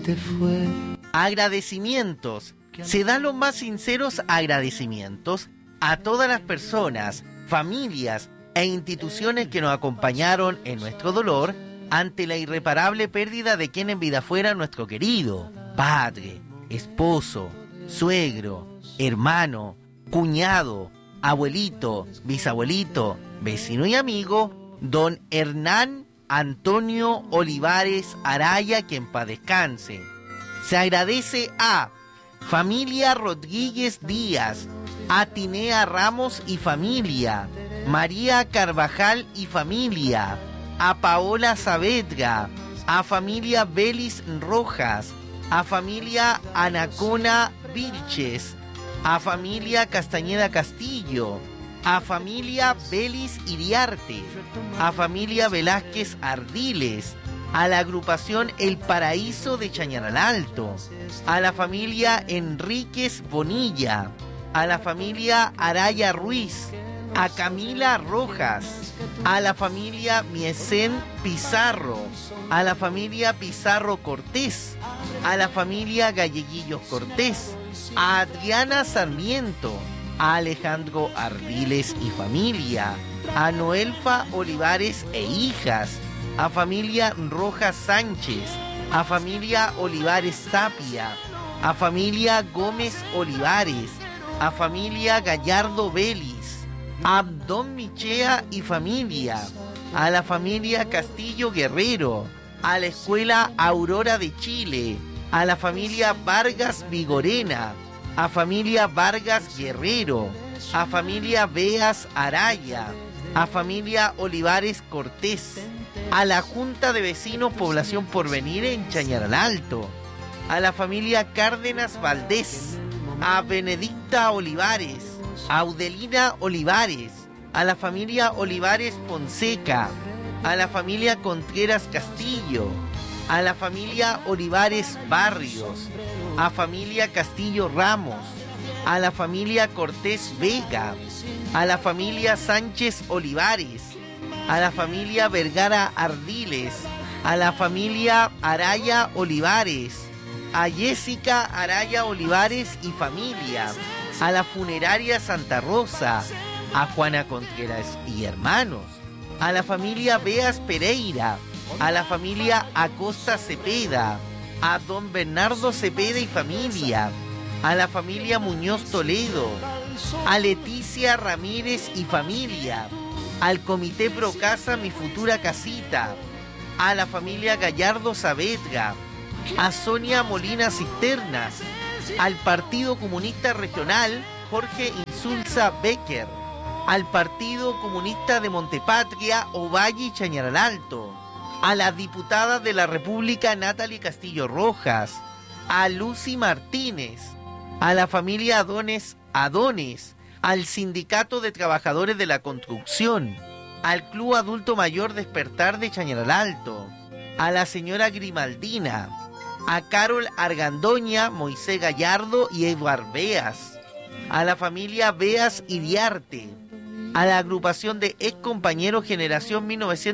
te fue. Agradecimientos. Se dan los más sinceros agradecimientos a todas las personas, familias e instituciones que nos acompañaron en nuestro dolor ante la irreparable pérdida de quien en vida fuera nuestro querido padre, esposo, suegro, hermano, cuñado, abuelito, bisabuelito, vecino y amigo, don Hernán Antonio Olivares Araya, que en paz descanse. Se agradece a familia Rodríguez Díaz, a Tinea Ramos y familia, María Carvajal y familia, a Paola Saavedra, a familia Belis Rojas, a familia Anacona Vilches, a familia Castañeda Castillo, a familia Belis Iriarte, a familia Velázquez Ardiles, a la agrupación El Paraíso de Chañaral Alto, a la familia Enríquez Bonilla, a la familia Araya Ruiz, a Camila Rojas, a la familia Miesén Pizarro, a la familia Pizarro Cortés, a la familia Galleguillos Cortés, a Adriana Sarmiento, a Alejandro Ardiles y familia, a Noelfa Olivares e hijas, a familia Rojas Sánchez, a familia Olivares Tapia, a familia Gómez Olivares, a familia Gallardo Vélez, a Don Michea y familia, a la familia Castillo Guerrero, a la escuela Aurora de Chile, a la familia Vargas Vigorena, a familia Vargas Guerrero, a familia Beas Araya, a familia Olivares Cortés, a la Junta de Vecinos Población Porvenir en Chañaral Alto, a la familia Cárdenas Valdés, a Benedicta Olivares, a Audelina Olivares, a la familia Olivares Fonseca, a la familia Contreras Castillo, a la familia Olivares Barrios, a familia Castillo Ramos, a la familia Cortés Vega, a la familia Sánchez Olivares, a la familia Vergara Ardiles, a la familia Araya Olivares, a Jessica Araya Olivares y familia, a la funeraria Santa Rosa, a Juana Contreras y hermanos, a la familia Beas Pereira, a la familia Acosta Cepeda, a don Bernardo Cepeda y familia, a la familia Muñoz Toledo, a Leticia Ramírez y familia, al Comité Pro Casa Mi Futura Casita, a la familia Gallardo Saavedra, a Sonia Molina Cisternas, al Partido Comunista Regional Jorge Insulza Becker, al Partido Comunista de Montepatria Ovalle y Chañaral Alto, a la diputada de la República Natalie Castillo Rojas, a Lucy Martínez, a la familia Adones, al Sindicato de Trabajadores de la Construcción, al Club Adulto Mayor Despertar de Chañaral Alto, a la señora Grimaldina, a Carol Argandoña, Moisés Gallardo y Eduard Beas, a la familia Beas Iriarte, a la agrupación de ex compañeros Generación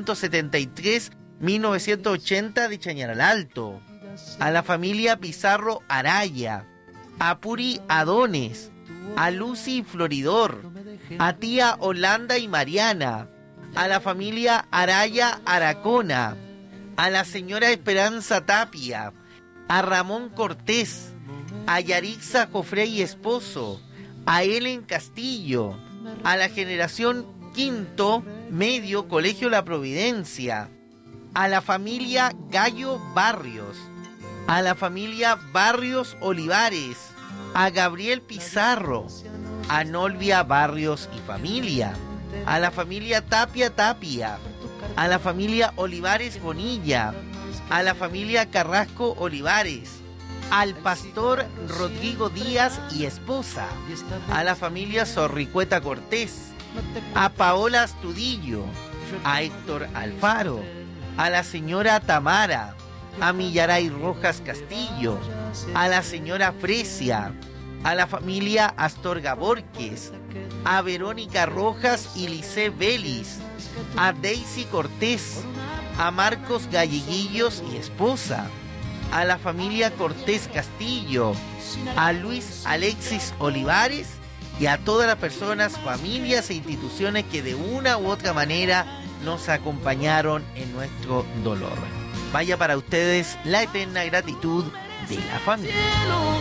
1973-1980 de Chañaral Alto, a la familia Pizarro Araya, a Puri Adones, a Lucy Floridor, a tía Holanda y Mariana, a la familia Araya Aracona, a la señora Esperanza Tapia, a Ramón Cortés, a Yarixa Jofré y esposo, a Helen Castillo, a la generación quinto medio Colegio La Providencia, a la familia Gallo Barrios, a la familia Barrios Olivares, a Gabriel Pizarro, a Nolvia Barrios y familia, a la familia Tapia Tapia, a la familia Olivares Bonilla, a la familia Carrasco Olivares, al pastor Rodrigo Díaz y esposa, a la familia Zorricueta Cortés, a Paola Astudillo, a Héctor Alfaro, a la señora Tamara, a Millaray Rojas Castillo, a la señora Fresia, a la familia Astorga Borges, a Verónica Rojas y Lice Vélez, a Daisy Cortés, a Marcos Galleguillos y esposa, a la familia Cortés Castillo, a Luis Alexis Olivares y a todas las personas, familias e instituciones que de una u otra manera nos acompañaron en nuestro dolor. Vaya para ustedes la eterna gratitud de la familia.